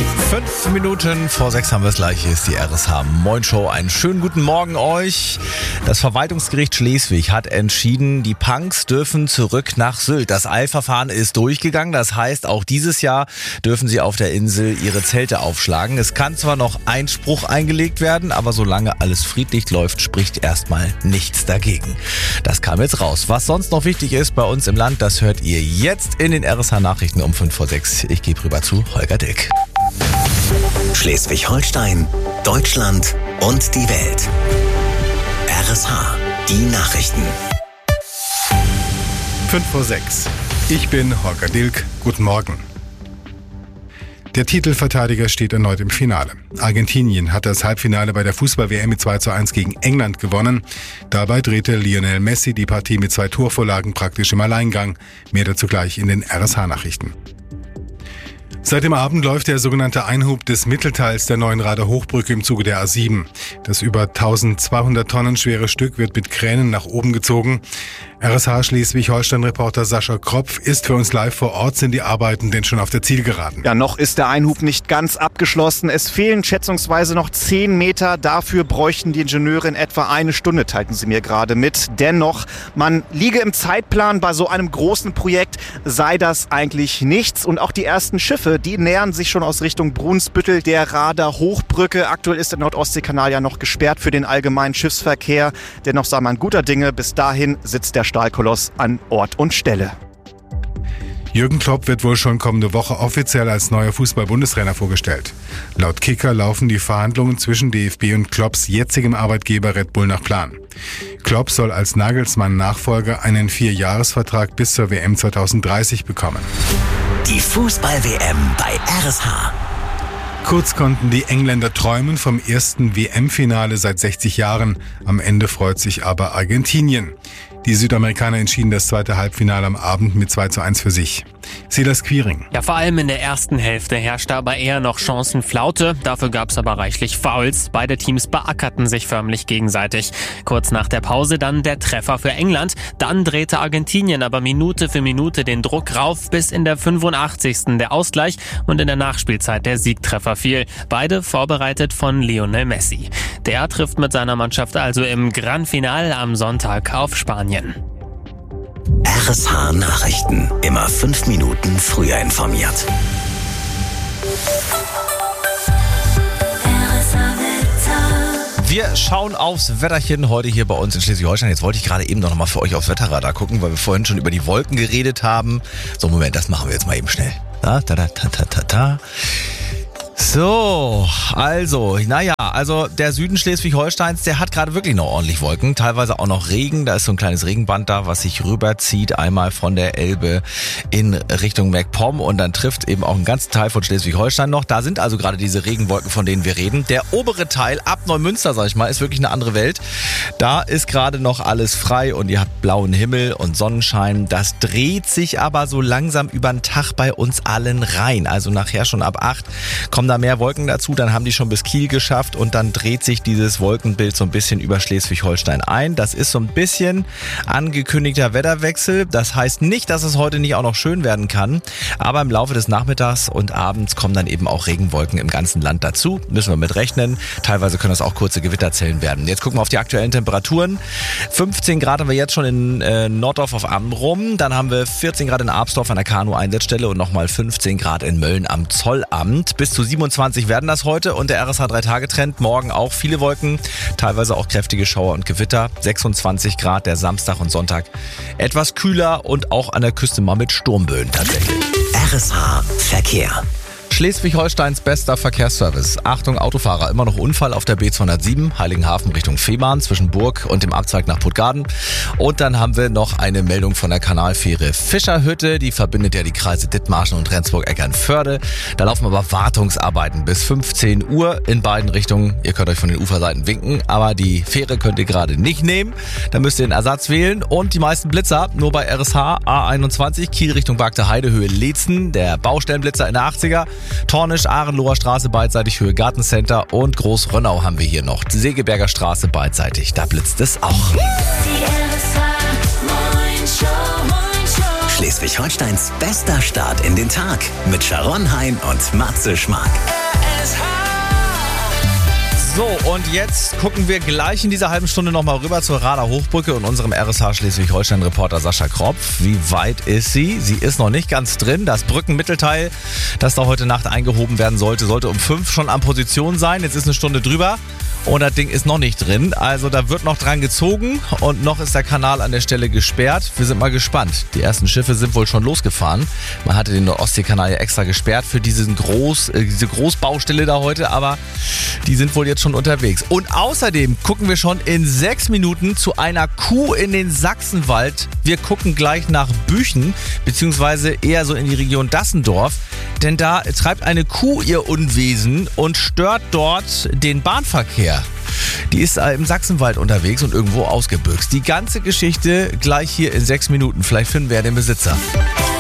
5 Minuten vor 6 haben wir es gleich. Hier ist die RSH Moin Show. Einen schönen guten Morgen euch. Das Verwaltungsgericht Schleswig hat entschieden, die Punks dürfen zurück nach Sylt. Das Eilverfahren ist durchgegangen. Das heißt, auch dieses Jahr dürfen sie auf der Insel ihre Zelte aufschlagen. Es kann zwar noch Einspruch eingelegt werden, aber solange alles friedlich läuft, spricht erstmal nichts dagegen. Das kam jetzt raus. Was sonst noch wichtig ist bei uns im Land, das hört ihr jetzt in den RSH Nachrichten um 5 vor 6. Ich gebe rüber zu Holger Dilk. Schleswig-Holstein, Deutschland und die Welt. RSH, die Nachrichten. 5 vor 6. Ich bin Holger Dilk. Guten Morgen. Der Titelverteidiger steht erneut im Finale. Argentinien hat das Halbfinale bei der Fußball-WM mit 2:1 gegen England gewonnen. Dabei drehte Lionel Messi die Partie mit 2 Torvorlagen praktisch im Alleingang. Mehr dazu gleich in den RSH-Nachrichten. Seit dem Abend läuft der sogenannte Einhub des Mittelteils der neuen Rader Hochbrücke im Zuge der A7. Das über 1200 Tonnen schwere Stück wird mit Kränen nach oben gezogen. RSH Schleswig-Holstein-Reporter Sascha Kropf ist für uns live vor Ort. Sind die Arbeiten denn schon auf der Zielgeraden? Ja, noch ist der Einhub nicht ganz abgeschlossen. Es fehlen schätzungsweise noch 10 Meter. Dafür bräuchten die Ingenieure in etwa 1 Stunde, teilten sie mir gerade mit. Dennoch, man liege im Zeitplan. Bei so einem großen Projekt sei das eigentlich nichts. Und auch die ersten Schiffe, die nähern sich schon aus Richtung Brunsbüttel der Rader Hochbrücke. Aktuell ist der Nordostseekanal ja noch gesperrt für den allgemeinen Schiffsverkehr. Dennoch sei man guter Dinge. Bis dahin sitzt der Stahlkoloss an Ort und Stelle. Jürgen Klopp wird wohl schon kommende Woche offiziell als neuer Fußball-Bundestrainer vorgestellt. Laut Kicker laufen die Verhandlungen zwischen DFB und Klopps jetzigem Arbeitgeber Red Bull nach Plan. Klopp soll als Nagelsmann-Nachfolger einen 4-Jahres-Vertrag bis zur WM 2030 bekommen. Die Fußball-WM bei RSH. Kurz konnten die Engländer träumen vom ersten WM-Finale seit 60 Jahren. Am Ende freut sich aber Argentinien. Die Südamerikaner entschieden das zweite Halbfinale am Abend mit 2:1 für sich. Silas Quiring. Ja, vor allem in der ersten Hälfte herrschte aber eher noch Chancenflaute. Dafür gab's aber reichlich Fouls. Beide Teams beackerten sich förmlich gegenseitig. Kurz nach der Pause dann der Treffer für England. Dann drehte Argentinien aber Minute für Minute den Druck rauf, bis in der 85. der Ausgleich und in der Nachspielzeit der Siegtreffer fiel. Beide vorbereitet von Lionel Messi. Der trifft mit seiner Mannschaft also im Grand Finale am Sonntag auf Spanien. RSH Nachrichten. Immer 5 Minuten früher informiert. Wir schauen aufs Wetterchen heute hier bei uns in Schleswig-Holstein. Jetzt wollte ich gerade eben noch mal für euch aufs Wetterradar gucken, weil wir vorhin schon über die Wolken geredet haben. So, Moment, das machen wir jetzt mal eben schnell. So, also der Süden Schleswig-Holsteins, der hat gerade wirklich noch ordentlich Wolken, teilweise auch noch Regen, da ist so ein kleines Regenband da, was sich rüberzieht, einmal von der Elbe in Richtung MacPom und dann trifft eben auch einen ganzen Teil von Schleswig-Holstein noch. Da sind also gerade diese Regenwolken, von denen wir reden. Der obere Teil ab Neumünster, sag ich mal, ist wirklich eine andere Welt. Da ist gerade noch alles frei und ihr habt blauen Himmel und Sonnenschein. Das dreht sich aber so langsam über den Tag bei uns allen rein. Also nachher schon ab 8 kommen da mehr Wolken dazu, dann haben die schon bis Kiel geschafft und dann dreht sich dieses Wolkenbild so ein bisschen über Schleswig-Holstein ein. Das ist so ein bisschen angekündigter Wetterwechsel. Das heißt nicht, dass es heute nicht auch noch schön werden kann, aber im Laufe des Nachmittags und abends kommen dann eben auch Regenwolken im ganzen Land dazu. Müssen wir mit rechnen. Teilweise können das auch kurze Gewitterzellen werden. Jetzt gucken wir auf die aktuellen Temperaturen. 15 Grad haben wir jetzt schon in Norddorf auf Amrum. Dann haben wir 14 Grad in Arbsdorf an der Kanu-Einsatzstelle und nochmal 15 Grad in Mölln am Zollamt. Bis zu 27 werden das heute und der RSH 3-Tage-Trend. Morgen auch viele Wolken, teilweise auch kräftige Schauer und Gewitter. 26 Grad der Samstag und Sonntag. Etwas kühler und auch an der Küste mal mit Sturmböen tatsächlich. RSH Verkehr. Schleswig-Holsteins bester Verkehrsservice. Achtung Autofahrer, immer noch Unfall auf der B207, Heiligenhafen Richtung Fehmarn zwischen Burg und dem Abzweig nach Puttgarden. Und dann haben wir noch eine Meldung von der Kanalfähre Fischerhütte, die verbindet ja die Kreise Dithmarschen und Rendsburg-Eckernförde. Da laufen aber Wartungsarbeiten bis 15 Uhr in beiden Richtungen. Ihr könnt euch von den Uferseiten winken, aber die Fähre könnt ihr gerade nicht nehmen. Da müsst ihr einen Ersatz wählen und die meisten Blitzer nur bei RSH A21 Kiel Richtung Bagde Heidehöhe Leetzen, der Baustellenblitzer in der 80er. Tornisch, Ahrenloher Straße beidseitig Höhe Gartencenter und Großrönnau haben wir hier noch. Segeberger Straße beidseitig, da blitzt es auch. Schleswig-Holsteins bester Start in den Tag mit Sharon Hein und Matze Schmark. So, und jetzt gucken wir gleich in dieser halben Stunde nochmal rüber zur Rader Hochbrücke und unserem RSH Schleswig-Holstein-Reporter Sascha Kropf. Wie weit ist sie? Sie ist noch nicht ganz drin. Das Brückenmittelteil, das da heute Nacht eingehoben werden sollte um 5 schon an Position sein. Jetzt ist eine Stunde drüber. Und das Ding ist noch nicht drin, also da wird noch dran gezogen und noch ist der Kanal an der Stelle gesperrt. Wir sind mal gespannt. Die ersten Schiffe sind wohl schon losgefahren. Man hatte den Nordostseekanal ja extra gesperrt für diese Großbaustelle da heute, aber die sind wohl jetzt schon unterwegs. Und außerdem gucken wir schon in 6 Minuten zu einer Kuh in den Sachsenwald. Wir gucken gleich nach Büchen, beziehungsweise eher so in die Region Dassendorf, denn da treibt eine Kuh ihr Unwesen und stört dort den Bahnverkehr. Die ist im Sachsenwald unterwegs und irgendwo ausgebüxt. Die ganze Geschichte gleich hier in 6 Minuten. Vielleicht finden wir ja den Besitzer.